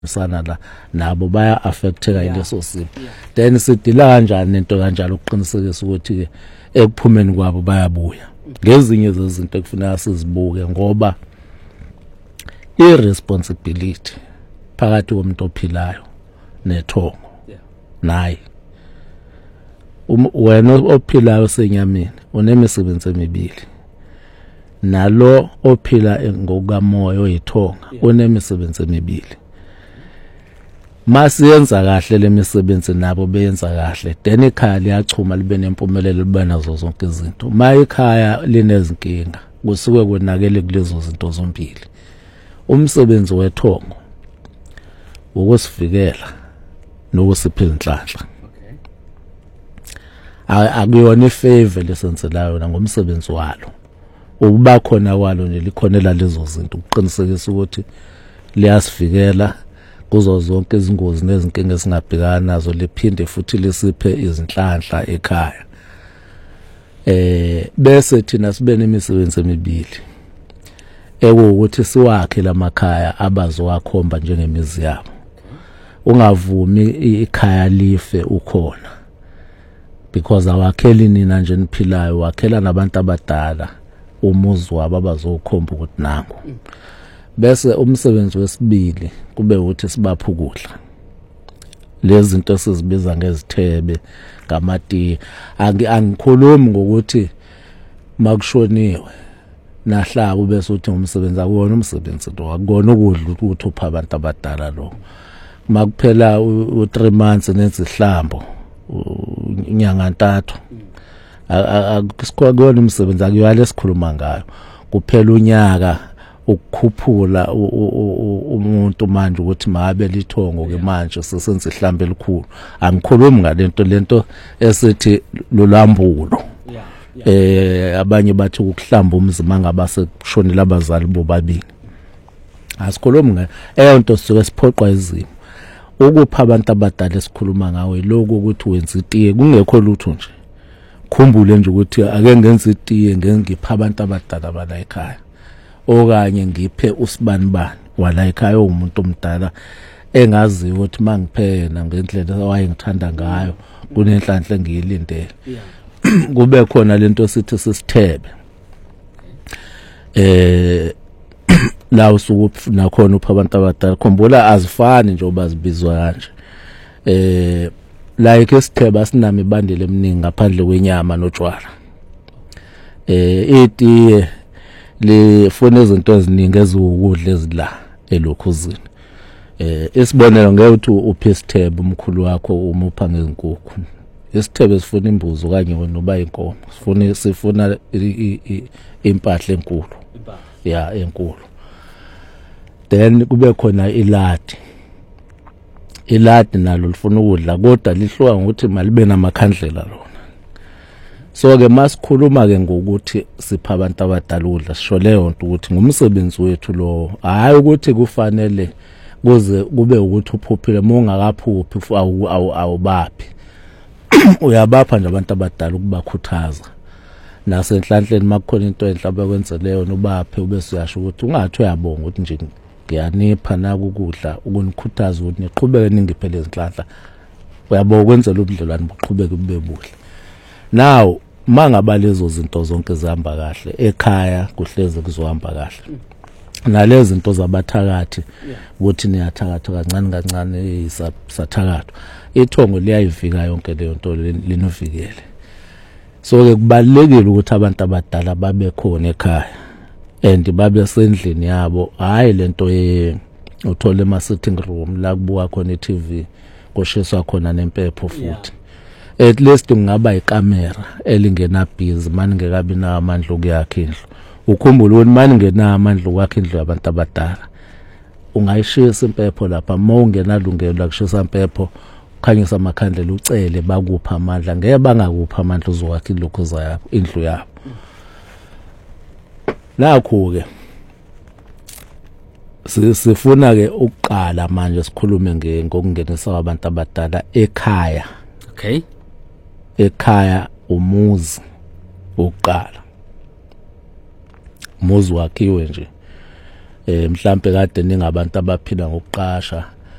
sana la nabo baya affecteka ileso simo then sidila kanjani into kanjalo ukuqinisekisa ukuthi ke ekuphumeni kwabo bayabuya ngezinye zezinto ekufuneka sizibuke ngoba irresponsibility phakathi komuntu ophilayo nethongo naye wena ophilayo senyameni unemisebenzi emibili nalo ophila ngokukamoya oyithonga unemisebenzi emibili masiyenza kahle lemisebenzi nabo beyenza kahle then ikhaya liyachuma libe nempumelelo libe nazo zonke izinto mayikhaya linezinkinga kusuke kwenakele kulezo zinto zombili umsebenzi wethongo ukusivikela nokusipha inhlanhla akuyona ifavor lesenzelayo na ngomsebenzi walo ukuba khona kwalo nje likhonela lezo zinto ukuqinisekisa ukuthi liyasivikela kuzo zonke izingozi nezinkinga esingabhekana nazo liphinde futhi lisiphe izinhlanhla ekhaya bese thina sibe nemisebenzi emibili ukuthi siwakhe lamakhaya abazowakhomba njengemizi yabo ungavumi ikhaya life ukhona because awakheli nina nje niphilayo wakhela nabantu abadala umuzi wabo abazokhomba ukuthi nangu bese umsebenzi wesibili kube ukuthi sibapha ukudla lezi zinto sizibiza ngezithebe ngamati angikhulumi ngokuthi makushoniwe nahlaba bese uthi umsebenzi akuwona umsebenzi lo akukona ukudla ukuthi upha abantu abadala lo makuphela u3 months nezihlambo inyanga ntathu akusikho umsebenzi akuyale sikhuluma ngayo kuphela unyaka ukukhuphula umuntu manje ukuthi mabe lithongo ke manje sesenza ihlambe elikhulu angikhulumi lento esithi lolambulo abanye bathi ukuhlamba umzimba ngabase kushonela abazali bobabili asikhulumi nto sisuke siphoqwa izimo ukupha abantu abadala esikhuluma ngawe lokho ukuthi wenza itiye kungekho lutho nje khumbule nje ukuthi ake ngenza itiye ngengipha abantu abadala bala ekhaya okanye ngiphe usibanibani wala ekhaya umuntu omdala engazi ukuthi mangiphena ngendlela wayengithanda ngayo kunenhlanhla engiyilindele kube khona lento sithi sisithebe la usuku nakhona upha abantu abadala khumbula azifani nje obazibizwa kanje like isithebe sinami ibandile eminingi ngaphandle kwenyama notshwala itiye lifuna izinto eziningi eziwukudla ezidla elokhuzini isibonelo ngeke uthi uphe isithebe umkhulu wakho umupha ngezinkukhu isithebe sifuna imbuzi okanye noba inkomo sifuna impahla enkulu enkulu then kube khona iladi nalo lifuna ukudla kodwa lihluka ngokuthi malibe namakhandlela lona so ke masikhuluma ke ngokuthi sipha abantu abadala ukudla sisho leyo nto ukuthi ngumsebenzi wethu lo hayi ukuthi kufanele kuze kube ukuthi uphophile ungakaphuphi awubaphi uyabapha nje abantu abadala ukubakhuthaza nasenhlanhleni makukhona into enhle abakwenzeleyo nobaphe ubese uyasho ukuthi ungathi uyabonga ukuthi nje ngiyanipha naku ukudla ukunikhuthaza ukuthi niqhubeke ningiphele izinhlanhla uyabonga kwenzela ubudlelwane buqhubeke bube buhle now mangaba lezo zinto zonke zihamba kahle ekhaya kuhleze kuzohamba kahle nalezi zinto zabathakathi ukuthi niyathakatha kancane kancane sathakathwa ithongo liyayivika yonke leyo nto linovikele so ke kubalekile ukuthi abantu abadala babe khona ekhaya and babe sendlini yabo hayi lento uthole ema sitting room la kubuka khona iTV kushiswa khona nempepho futhi at least kungaba ikamera elingena busy manje ngekabi na amandla okuyakha indlu ukhumbule ukuthi manje ngena amandla okwakha indlu yabantu abadala ungayishisa impepho lapha mawungenalungelo lakushisa impepho khanyisa amakhandlela ucele bakupha amandla ngeke bangakupha amandla uzokwakha ilokhoza yabo indlu yabo nakho ke sifuna ke ukuqala manje sikhulume ngokungenisa abantu abadala ekhaya ekhaya umuzi oqala umuzi wakhiwe nje mhlambe kade ningabantu abaphila ngokuqasha